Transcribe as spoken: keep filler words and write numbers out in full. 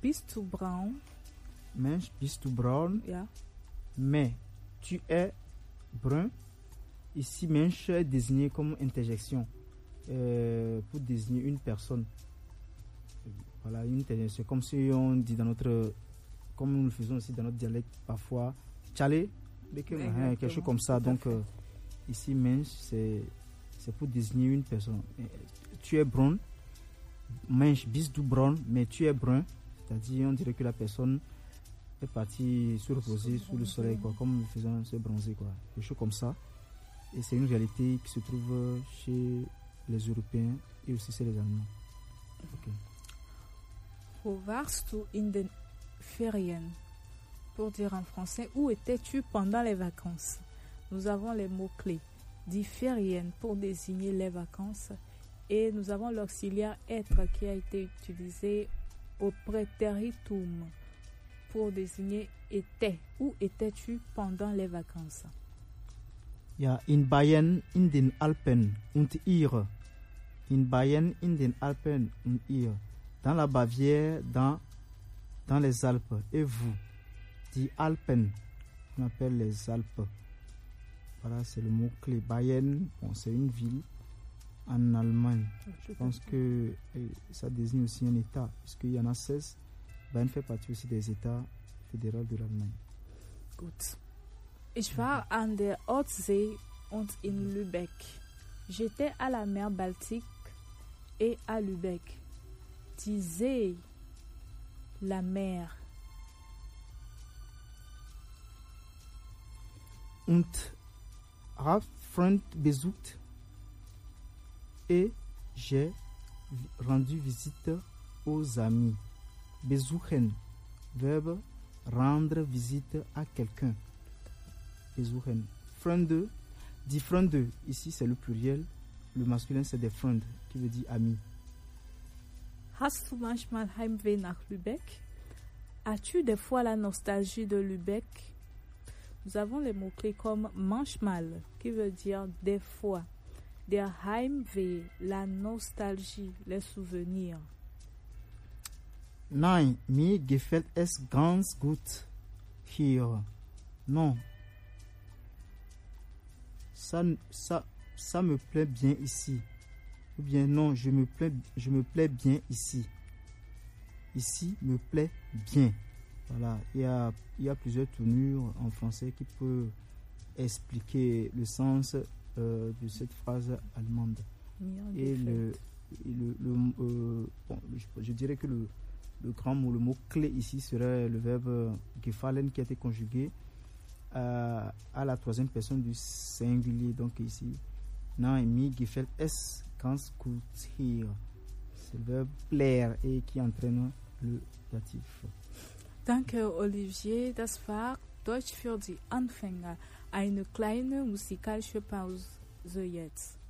bist du braun? Mensch, bist du braun? Ja. Mais tu es brun. Ici, Mensch est désigné comme interjection euh, pour désigner une personne. Voilà, une interjection. Comme si on dit dans notre, comme nous le faisons aussi dans notre dialecte parfois, tchalé, quelque chose comme ça. Donc euh, ici, Mensch, c'est c'est pour désigner une personne. Tu es brun. Mensch, bist du braun, mais tu es brun. C'est-à-dire, on dirait que la personne est partie se reposer sous le soleil, quoi, comme nous faisons se bronzer, quoi. Des choses comme ça. Et c'est une réalité qui se trouve chez les Européens et aussi chez les Allemands. Okay. Wo warst du in den Ferien? Pour dire en français, où étais-tu pendant les vacances? Nous avons les mots-clés. Die Ferien pour désigner les vacances. Et nous avons l'auxiliaire être qui a été utilisé au préteritum pour désigner était. Où étais-tu pendant les vacances? Ja, in Bayern in den Alpen und ihr. In Bayern in den Alpen und ihr. Dans la Bavière, dans, dans les Alpes. Et vous? Die Alpen. On appelle les Alpes. Voilà, c'est le mot-clé. Bayern, bon, c'est une ville en Allemagne. Je pense que eh, ça désigne aussi un État, puisqu'il y en a seize. Bayern fait partie aussi des États fédéraux de l'Allemagne. Gut. Ich war an der Ostsee und in Lübeck. J'étais à la mer Baltique et à Lübeck. Die See, la mer. Und habe Freund besucht et j'ai rendu visite aux amis. Besuchen, verbe rendre visite à quelqu'un. Besuchen. Freunde, dit Freunde, ici c'est le pluriel, le masculin c'est des Freunde, qui veut dire amis. Hast du manchmal Heimweh nach Lübeck? As-tu des fois la nostalgie de Lübeck? Nous avons les mots-clés comme manchmal, qui veut dire des fois. Der Heimweh, la nostalgie, les souvenirs. Nein, mir gefällt es ganz gut hier. Non. Ça, ça, ça me plaît bien ici. Ou bien non, je me plais, je me plais bien ici. Ici me plaît bien. Voilà, il y a, il y a plusieurs tournures en français qui peuvent expliquer le sens euh, de cette phrase allemande. Et le, et le, le euh, bon, je, je dirais que le, le grand mot, le mot clé ici serait le verbe gefallen qui a été conjugué à, à la troisième personne du singulier. Donc ici, nein, mir gefällt es ganz gut hier. C'est le verbe plaire et qui entraîne le datif. Danke, Olivier. Das war Deutsch für die Anfänger. Eine kleine musikalische Pause jetzt.